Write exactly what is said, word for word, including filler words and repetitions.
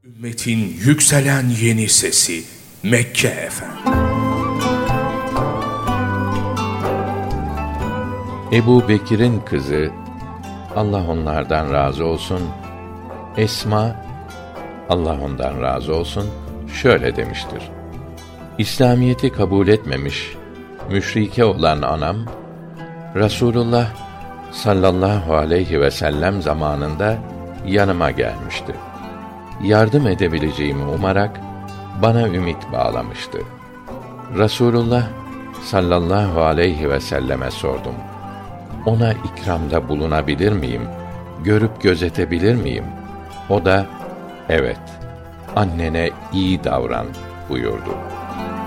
Ümmetin yükselen yeni sesi Mekke Efendi. Ebu Bekir'in kızı, Allah onlardan razı olsun, Esma, Allah ondan razı olsun, şöyle demiştir: İslamiyeti kabul etmemiş, müşrike olan anam, Rasulullah sallallahu aleyhi ve sellem zamanında yanıma gelmişti. Yardım edebileceğimi umarak bana ümit bağlamıştı. Rasulullah sallallahu aleyhi ve selleme sordum: Ona ikramda bulunabilir miyim? Görüp gözetebilir miyim? O da, evet, annene iyi davran buyurdu.